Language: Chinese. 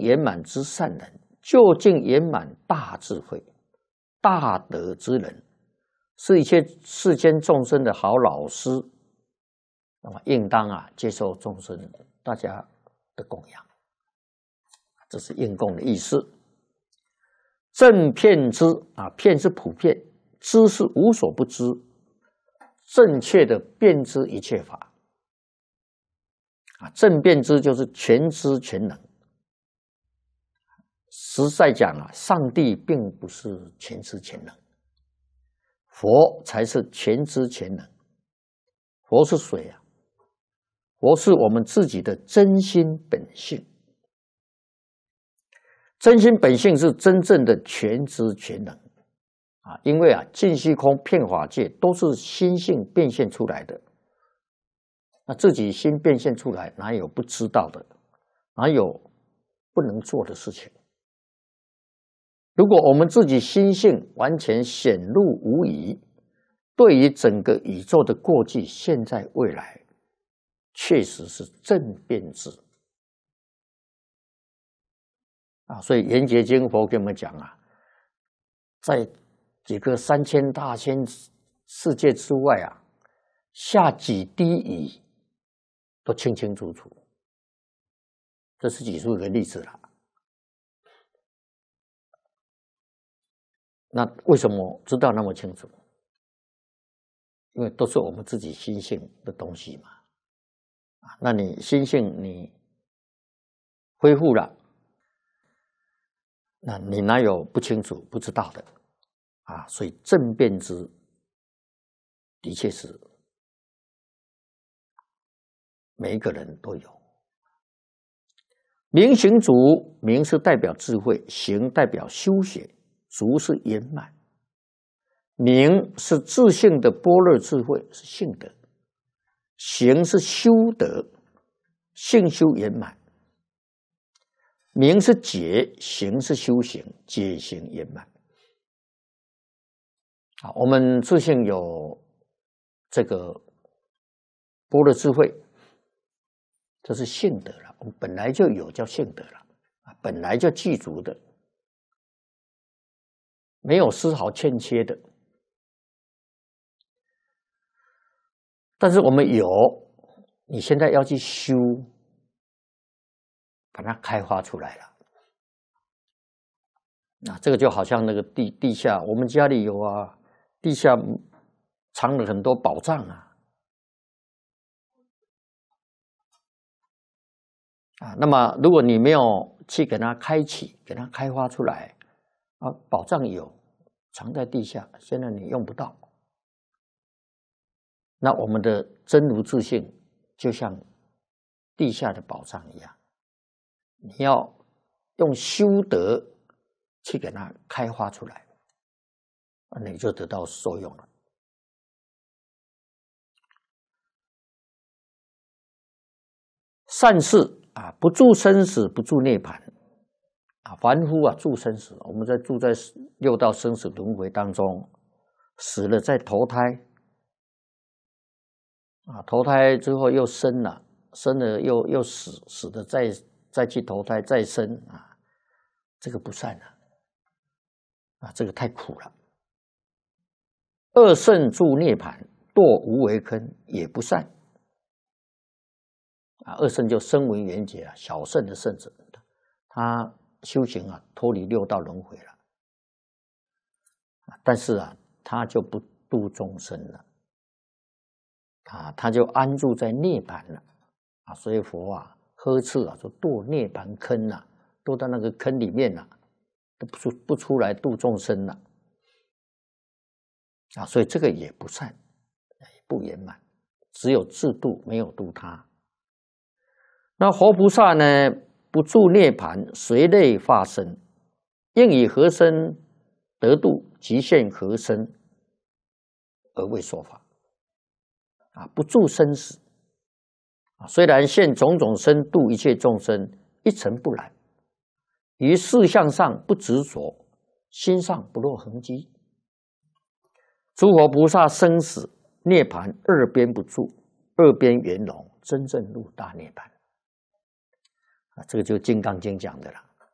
圆满之善人，究竟圆满大智慧、大德之人，是一切世间众生的好老师。那么应当接受众生大家的供养，这是应供的意思。正遍知遍是普遍，知是无所不知，正确的遍知一切法。正遍知就是全知全能。实在讲上帝并不是全知全能，佛才是全知全能。佛是谁啊？佛是我们自己的真心本性。真心本性是真正的全知全能因为尽虚空遍法界都是心性变现出来的。那自己心变现出来，哪有不知道的？哪有不能做的事情？如果我们自己心性完全显露无疑，对于整个宇宙的过去、现在、未来，确实是正遍知所以圆觉经佛跟我们讲在几个3000大千世界之外下几滴雨都清清楚楚。这是举出一个例子了。那为什么知道那么清楚？因为都是我们自己心性的东西嘛。那你心性你恢复了，那你哪有不清楚不知道的所以正遍知的确是每一个人都有。明行足，明是代表智慧，行代表修学，足是圆满。明是自性的般若智慧，是性德；行是修德，性修圆满。明是解，行是修行，解行圆满。我们自性有这个般若智慧，这是性德了，我们本来就有，叫性德了，本来就具足的，没有丝毫欠缺的。但是我们有，你现在要去修，把它开发出来了。这个就好像那个地下，我们家里有地下藏了很多宝藏那么如果你没有去给它开启，给它开发出来宝藏有藏在地下，现在你用不到。那我们的真如自性就像地下的宝藏一样，你要用修德去给它开发出来，你就得到受用了。善事不住生死，不住涅槃凡夫住生死，我们住在六道生死轮回当中，死了再投胎投胎之后又生了，生了又死，死了再去投胎再生这个不善这个太苦了。恶圣住涅槃，堕无为坑，也不善恶圣就声闻缘觉小圣的圣者，他修行脱离六道轮回了，但是他就不度众生了他就安住在涅槃了所以佛呵斥说堕涅槃坑堕到那个坑里面都不出来度众生了所以这个也不善，也不圆满，只有自度，没有度他。那活菩萨呢，不住涅槃，随类化身，应以何身得度，即现何身而为说法不住生死虽然现种种身度一切众生，一尘不染，于事相上不执着，心上不落痕迹。诸佛菩萨生死涅槃二边不住，二边圆融，真正入大涅槃这个就是《金刚经》讲的了。